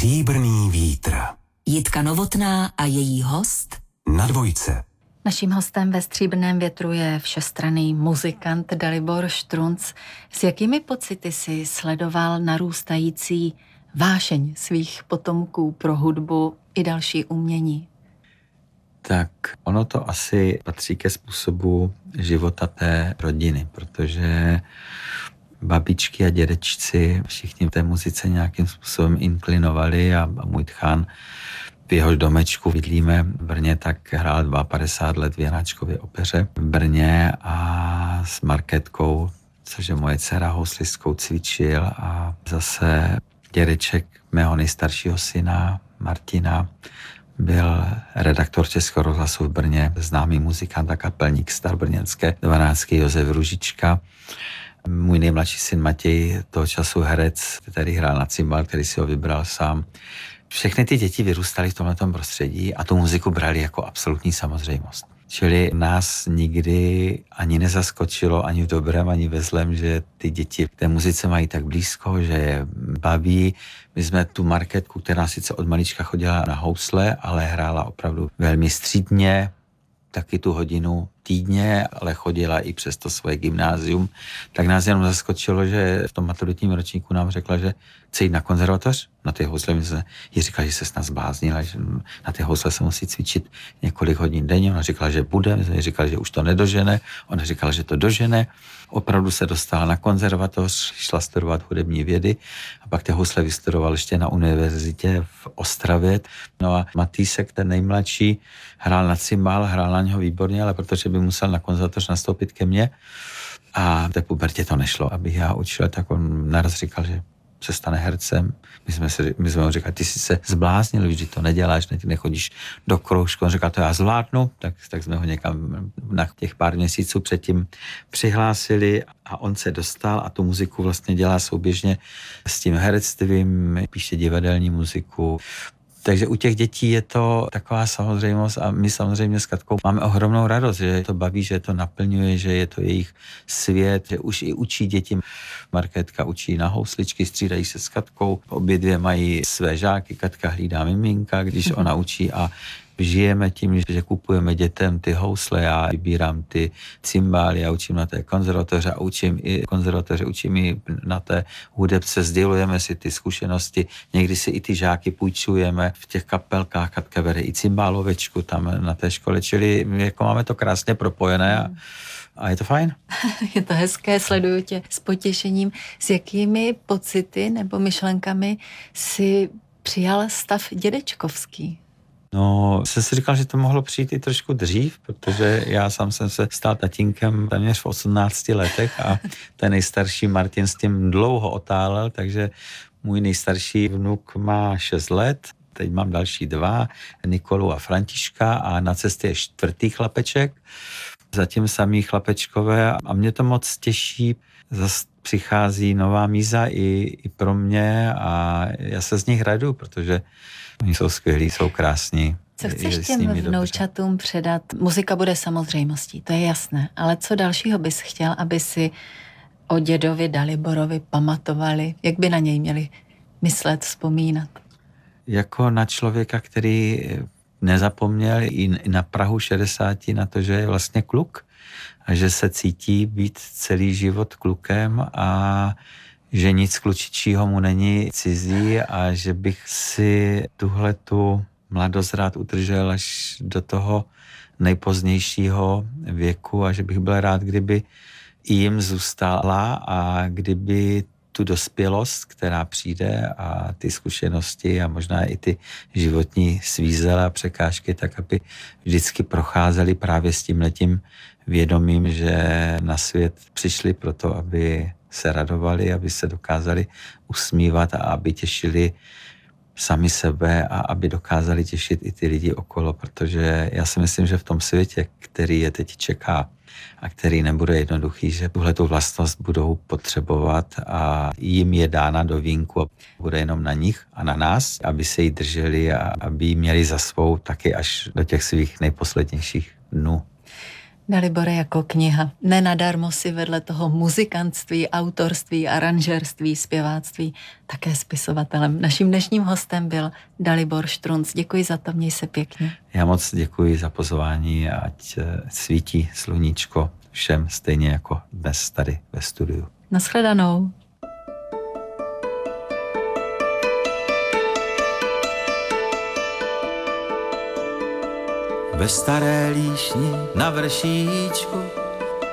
Stříbrný vítr. Jitka Novotná a její host Na dvojce. Naším hostem ve Stříbrném větru je všestranný muzikant Dalibor Štrunc. S jakými pocity si sledoval narůstající vášeň svých potomků pro hudbu i další umění? Tak ono to asi patří ke způsobu života té rodiny, protože babičky a dědečci všichni v té muzice nějakým způsobem inklinovali a můj tchán v jehož domečku bydlíme v Brně, tak hrál 52 let v Janáčkově opeře v Brně a s Markétkou, což je moje dcera, houslistkou cvičil a zase dědeček mého nejstaršího syna Martina byl redaktor Českého rozhlasu v Brně, známý muzikant a kapelník starbrněnské 12. Josef Ružička. Můj nejmladší syn Matěj, toho času herec, který hrál na cimbal, který si ho vybral sám. Všechny ty děti vyrůstaly v tomhletom prostředí a tu muziku brali jako absolutní samozřejmost. Čili nás nikdy ani nezaskočilo, ani v dobrém, ani ve zlém, že ty děti k té muzice mají tak blízko, že je baví. My jsme tu Markétku, která sice od malička chodila na housle, ale hrála opravdu velmi střídně, taky tu hodinu týdně, ale chodila i přes to svoje gymnázium, tak nás jenom zaskočilo, že v tom maturitním ročníku nám řekla, že chce jít na konzervatoř, na ty housle. My jsme jí říkali, že se s nás zbláznila, že na ty housle se musí cvičit několik hodin denně. Ona říkala, že bude, my jsme jí říkali, že už to nedožene, ona říkala, že to dožene. Opravdu se dostala na konzervatoř, šla studovat hudební vědy a pak ty housle vystudoval ještě na univerzitě v Ostravě. No a Matýsek, ten nejmladší, hrál na cimbál, hrál na něho výborně, ale protože by musel na konzervatoř nastoupit ke mně a v té pubertě to nešlo, abych já učil, tak on naraz říkal, že se stane hercem. My jsme mu říkali, ty jsi se zbláznil, že to neděláš, nechodíš do kroužku. On říkal, to já zvládnu, tak jsme ho někam na těch pár měsíců předtím přihlásili a on se dostal a tu muziku vlastně dělá souběžně s tím herectvím, píše divadelní muziku. Takže u těch dětí je to taková samozřejmost a my samozřejmě s Katkou máme ohromnou radost, že to baví, že to naplňuje, že je to jejich svět, že už i učí děti. Markétka učí na housličky, střídají se s Katkou, obě dvě mají své žáky, Katka hlídá miminka, když ona učí a žijeme tím, že kupujeme dětem ty housle, já vybírám ty cymbály, já učím na té konzervatoře a učím i na té hudebce, sdělujeme si ty zkušenosti, někdy si i ty žáky půjčujeme v těch kapelkách, Katka vede i cymbálovečku tam na té škole, čili jako máme to krásně propojené a je to fajn. Je to hezké, sleduju tě s potěšením. S jakými pocity nebo myšlenkami si přijal stav dědečkovský? No, jsem si říkal, že to mohlo přijít i trošku dřív, protože já sám jsem se stal tatínkem téměř v 18 letech a ten nejstarší Martin s tím dlouho otálel, takže můj nejstarší vnuk má 6 let, teď mám další 2, Nikolu a Františka a na cestě je 4. chlapeček, zatím samý chlapečkové a mě to moc těší, zase přichází nová míza i pro mě a já se z nich radu, protože oni jsou skvělí, jsou krásní. Co chceš těm vnoučatům předat? Muzika bude samozřejmostí, to je jasné, ale co dalšího bys chtěl, aby si o dědovi Daliborovi pamatovali? Jak by na něj měli myslet, vzpomínat? Jako na člověka, který nezapomněl i na prahu 60 na to, že je vlastně kluk a že se cítí být celý život klukem a že nic klučičího mu není cizí a že bych si tuhletu mladost rád udržel až do toho nejpozdějšího věku a že bych byl rád, kdyby i jim zůstala a kdyby tu dospělost, která přijde a ty zkušenosti a možná i ty životní svízele a překážky, tak aby vždycky procházeli právě s tímhletím vědomím, že na svět přišli proto, aby se radovali, aby se dokázali usmívat a aby těšili sami sebe a aby dokázali těšit i ty lidi okolo, protože já si myslím, že v tom světě, který je teď čeká a který nebude jednoduchý, že tuhletu vlastnost budou potřebovat a jim je dána do vínku a bude jenom na nich a na nás, aby se jí drželi a aby ji měli za svou taky až do těch svých nejposlednějších dnů. Dalibore, jako kniha. Nenadarmo si vedle toho muzikantství, autorství, aranžerství, zpěváctví také spisovatelem. Naším dnešním hostem byl Dalibor Štrunc. Děkuji za to, měj se pěkně. Já moc děkuji za pozvání a ať svítí sluníčko všem stejně jako dnes tady ve studiu. Naschledanou. Ve staré líšni na vršíčku